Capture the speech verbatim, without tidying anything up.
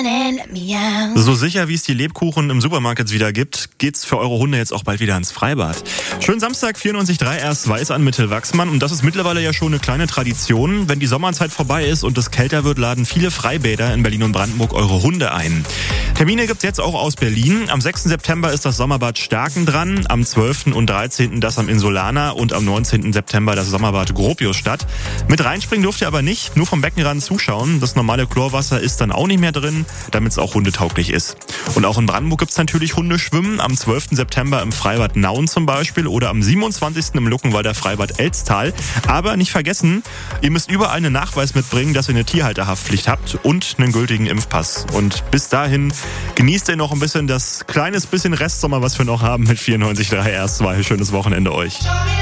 So sicher wie es die Lebkuchen im Supermarkt jetzt wieder gibt, geht's für eure Hunde jetzt auch bald wieder ins Freibad. Schönen Samstag, vierundneunzig Komma drei erst Weiß an Mittel-Wachsmann. Und das ist mittlerweile ja schon eine kleine Tradition. Wenn die Sommerzeit vorbei ist und es kälter wird, laden viele Freibäder in Berlin und Brandenburg eure Hunde ein. Termine gibt's jetzt auch aus Berlin. Am sechsten September ist das Sommerbad Starken dran, am zwölften und dreizehnten das am Insulaner und am neunzehnten September das Sommerbad Gropiusstadt. Mit reinspringen dürft ihr aber nicht, nur vom Beckenrand zuschauen. Das normale Chlorwasser ist dann auch nicht mehr drin, damit es auch hundetauglich ist. Und auch in Brandenburg gibt's natürlich Hundeschwimmen. Am zwölften September im Freibad Nauen zum Beispiel oder am siebenundzwanzigsten im Luckenwalder Freibad Elztal. Aber nicht vergessen, ihr müsst überall einen Nachweis mitbringen, dass ihr eine Tierhalterhaftpflicht habt und einen gültigen Impfpass. Und bis dahin genießt ihr noch ein bisschen das kleines bisschen Restsommer, was wir noch haben mit vierundneunzig Komma drei erst. Schönes Wochenende euch.